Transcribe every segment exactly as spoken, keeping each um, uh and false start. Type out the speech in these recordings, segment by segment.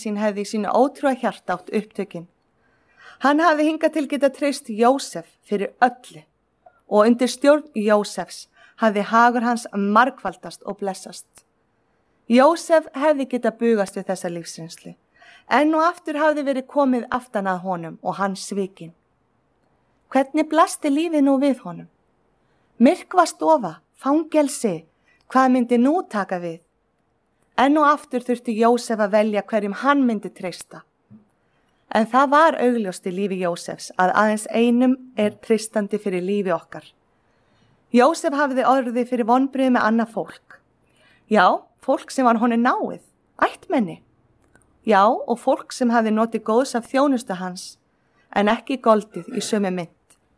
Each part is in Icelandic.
sín hefði í sínu ótrúa hjarta átt upptökin. Hann hafði hingað til geta treyst Jósef fyrir öllu og undir stjórn Jósefs hafði hagur hans margfaldast og blessast. Jósef hefði geta bugast við þessa lífsreynslu, enn og aftur hafði verið komið aftan að honum og hann svikinn. Hvernig blasti lífið nú við honum? Myrkva stofa, fangelsi, hvað myndi nú taka við? Enn og aftur þurfti Jósef að velja hverjum hann myndi treysta. En það var augljóst í lífi Jósefs að aðeins einum er treystandi fyrir lífi okkar. Jósef hafði orðið fyrir vonbrigði með annað fólk. Já, fólk sem var honum náið, ættmenni. Já, og fólk sem hafði notið góðs af þjónustu hans, en ekki goldið í sömu mynd.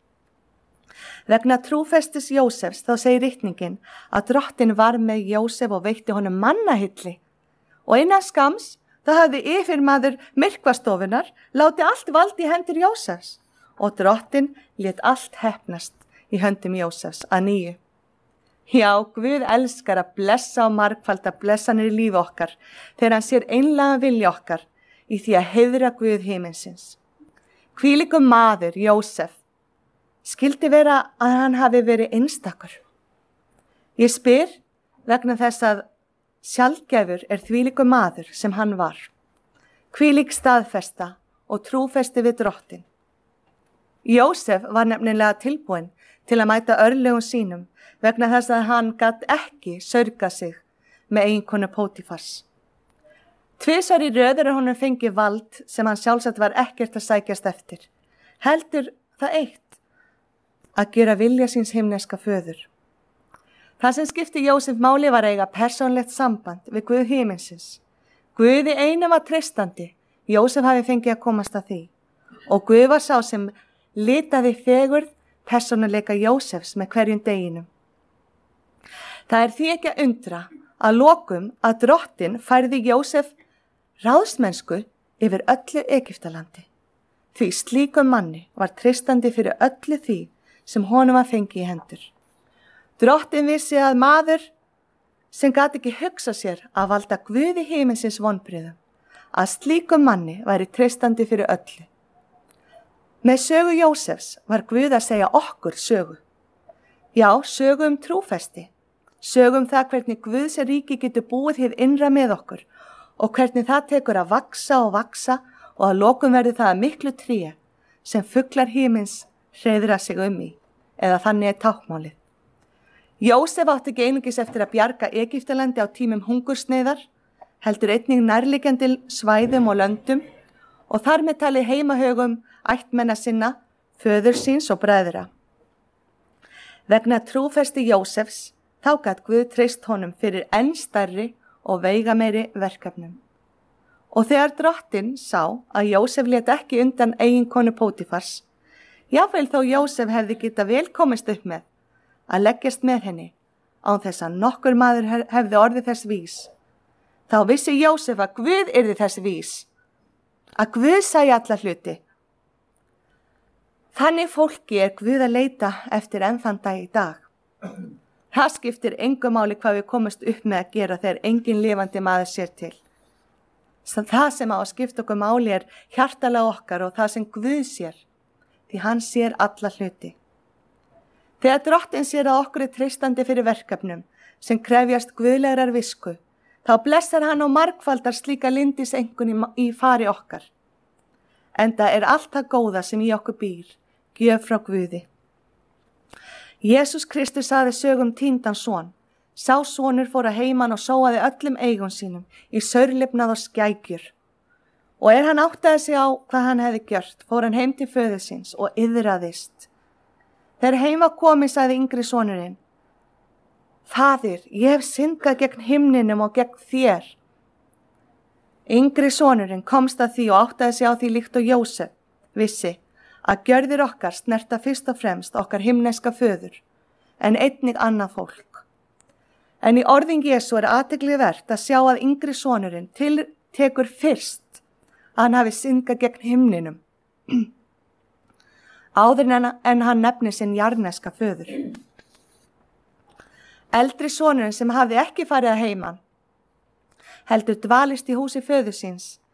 Vegna trúfestis Jósefs þá segir ritningin að drottin var með Jósef og veitti honum mannahilli. Og innan skams þá hafði yfirmaður myrkvastofunar látið allt vald í hendur Jósefs og drottin lét allt heppnast í höndum Jósefs að nýju. Já, Guð elskar að blessa og margfalda blessanir í lífi okkar þegar hann sér einlega vilja okkar í því að heiðra Guð himinsins. Hvílíkur maður, Jósef, skildi vera að hann hafi verið einstakur. Ég spyr vegna þess að sjaldgæfur er þvílíkur maður sem hann var. Hvílík staðfesta og trúfesti við drottin. Jósef var nefnilega tilbúinn til að mæta örlögum sínum vegna þess að hann gat ekki saurgað sig með eiginkonu Pótifars. Tvisvar í röður er honum fengið vald sem hann sjálfsagt var ekkert að sækjast eftir. Heldur það eitt að gera vilja síns himneska föður. Það sem skipti Jósef máli var eiga persónlegt samband við Guð himinsins. Guði einu var treystandi, Jósef hafi fengið að komast að því. Og Guð var sá sem litaði fegurð persónuleika Jósefs með hverjum deginum. Það er því ekki að undra að lokum að drottin færði Jósef ráðsmennsku yfir öllu Egyptalandi. Því slíkum manni var treystandi fyrir öllu því sem honum var fengið í hendur. Drottin vissi að maður sem gat ekki hugsa sér að valda Guði himinsins vonbrigðum, að slíkum manni væri treystandi fyrir öllu. Með sögu Jósefs var Guð að segja okkur sögu. Já, sögu um trúfesti, sögu um það hvernig Guðs ríki getur búið hér innra með okkur og hvernig það tekur að vaksa og vaksa og að lokum verður það að miklu tré sem fuglar himins hreiðra sig um í, eða þannig er tákmálið. Jósef átti ekki einungis eftir að bjarga Egyptalandi á tímum hungursneyðar, heldur einnig nærliggjandi svæðum og löndum og þar með talið heimahögum ættmenna sinna, föður síns og bræðra. Vegna trúfesti Jósefs þá gat Guð treyst honum fyrir enn stærri og veigameiri verkefnum. Og þegar drottin sá að Jósef lét ekki undan eiginkonu Pótifars, jáfnvel þó Jósef hefði getað vel komist upp með að leggjast með henni án þess að nokkur maður hefði orðið þess vís. Þá vissi Jósef að Guð yrði þess vís, að Guð sæi alla hluti. Þannig fólki er Guð að leita eftir enn þann dag í dag. Það skiptir engu máli hvað við komumst upp með að gera þegar engin lifandi maður sér til. Það sem á að skipta okkur máli er hjartalega okkar og það sem Guð sér, því hann sér alla hluti. Þegar drottin sér að okkur er treystandi fyrir verkefnum sem krefjast guðlegrar visku, þá blessar hann og margfaldar slíka lyndisengun í, í fari okkar. Enda er allt það góða sem í okkur býr, gjöf frá Guði. Jesús Kristus sagði sögum týndan son. Sá sonur fór að heiman og sóaði öllum eigum sínum í saurlifnað og skækjur. Og er hann áttaði sig á hvað hann hefði gjört, fór hann heim til föður síns og iðraðist. Þegar heim var komið, sagði yngri sonurinn: Faðir, ég hef syndgað gegn himninum og gegn þér. Yngri sonurinn komst að því og áttaði sig á því líkt og Jósef vissi að gjörðir okkar snerta fyrst og fremst okkar himneska föður, en einnig annað fólk. En í orðing Jesú er athyglivert að sjá að yngri sonurinn tiltekur fyrst að hann hafi syndgað gegn himninum, áður en hann nefnir sinn jarðneska föður. Eldri sonurinn sem hafði ekki farið að heiman, heldur dvalist í húsi föður síns,